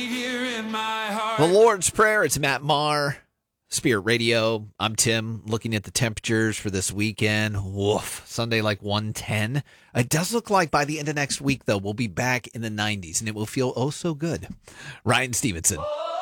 here in my heart. The Lord's Prayer. It's Matt Maher, Spirit Radio. I'm Tim, looking at the temperatures for this weekend. Woof. Sunday, like 110. It does look like by the end of next week, though, we'll be back in the 90s, and it will feel oh so good. Ryan Stevenson.